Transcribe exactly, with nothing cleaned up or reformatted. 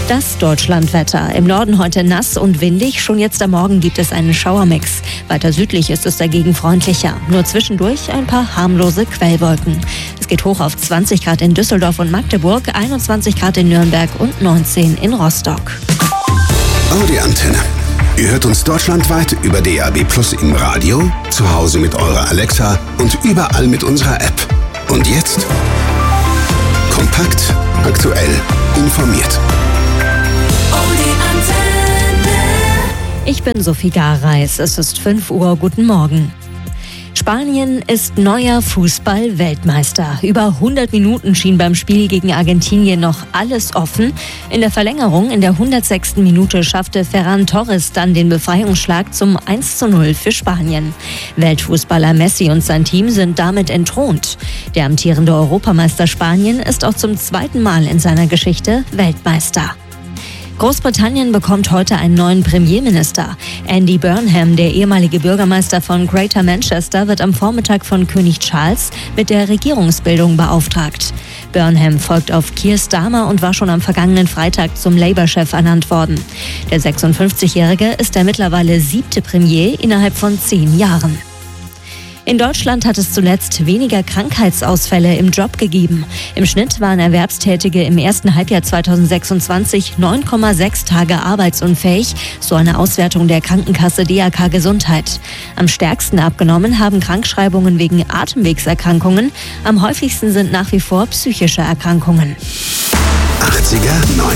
Das Deutschlandwetter. Im Norden heute nass und windig. Schon jetzt am Morgen gibt es einen Schauermix. Weiter südlich ist es dagegen freundlicher. Nur zwischendurch ein paar harmlose Quellwolken. Es geht hoch auf zwanzig Grad in Düsseldorf und Magdeburg, einundzwanzig Grad in Nürnberg und neunzehn in Rostock. Audi Antenne. Ihr hört uns deutschlandweit über D A B Plus im Radio, zu Hause mit eurer Alexa und überall mit unserer App. Und jetzt kompakt, aktuell, informiert. Ich bin Sophie Gareis. Es ist fünf Uhr. Guten Morgen. Spanien ist neuer Fußball-Weltmeister. Über hundert Minuten schien beim Spiel gegen Argentinien noch alles offen. In der Verlängerung, in der hundertsechsten Minute, schaffte Ferran Torres dann den Befreiungsschlag zum eins zu null für Spanien. Weltfußballer Messi und sein Team sind damit entthront. Der amtierende Europameister Spanien ist auch zum zweiten Mal in seiner Geschichte Weltmeister. Großbritannien bekommt heute einen neuen Premierminister. Andy Burnham, der ehemalige Bürgermeister von Greater Manchester, wird am Vormittag von König Charles mit der Regierungsbildung beauftragt. Burnham folgt auf Keir Starmer und war schon am vergangenen Freitag zum Labour-Chef ernannt worden. Der sechsundfünfzigjährige ist der mittlerweile siebte Premier innerhalb von zehn Jahren. In Deutschland hat es zuletzt weniger Krankheitsausfälle im Job gegeben. Im Schnitt waren Erwerbstätige im ersten Halbjahr zweitausendsechsundzwanzig neun Komma sechs Tage arbeitsunfähig, so eine Auswertung der Krankenkasse D A K Gesundheit. Am stärksten abgenommen haben Krankschreibungen wegen Atemwegserkrankungen. Am häufigsten sind nach wie vor psychische Erkrankungen. achtziger,